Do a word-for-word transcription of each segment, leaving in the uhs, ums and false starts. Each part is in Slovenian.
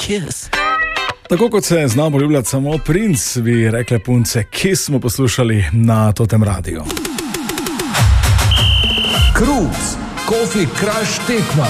kiss. Tako kot se zna poljubljati samo princ, bi rekle punce, Kiss smo poslušali na Totem radiju. Krups, Coffee Crush tekma.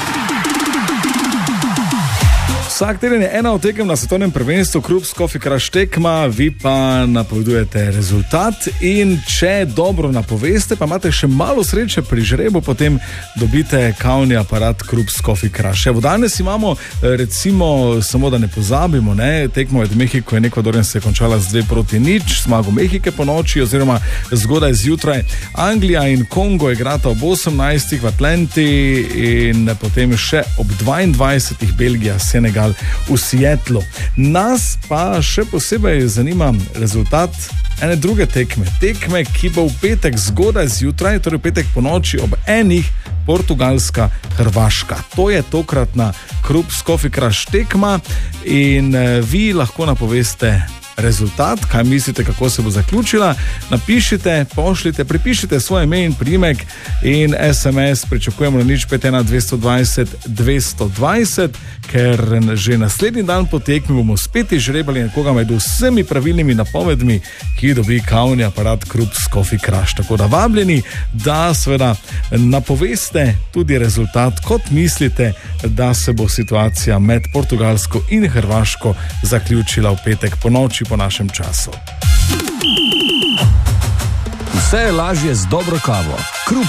Vsak teden je ena od tekem na svetovnem prvenstvu, Krups Coffee Crush tekma, vi pa napovedujete rezultat in če dobro napoveste, pa imate še malo sreče pri žrebu, potem dobite kavni aparat Krups Coffee Crush. Evo, danes imamo, recimo, samo da ne pozabimo, ne, tekmo med Mehiko in Ekvadorjem se je končala z dve proti nič, zmago Mehike po noči oziroma zgodaj zjutraj. Anglija in Kongo igrata ob osemnajstih v Atlanti in potem še ob dvaindvajsetih Belgija, Senegal v Seattlu. Nas pa še posebej zanima rezultat ene druge tekme. Tekme, ki bo v petek zgodaj zjutraj, torej v petek po noči ob enih, Portugalska, Hrvaška. To je tokratna Krups Coffee Crush tekma in vi lahko napoveste rezultat, kaj mislite, kako se bo zaključila. Napišite, pošljite, pripišite svoje ime in priimek in es em es pričakujemo na nič pet ena dvesto dvajset dvesto dvajset, ker že naslednji dan po tekmi bomo spet izžrebali nekoga med vsemi pravilnimi napovedmi, ki dobi kavni aparat Krups Coffee Crush. Tako da vabljeni, da seveda napoveste tudi rezultat, kot mislite, da se bo situacija med Portugalsko in Hrvaško zaključila v petek po noči po našem času. Vse je lažje z dobro kavo. Krups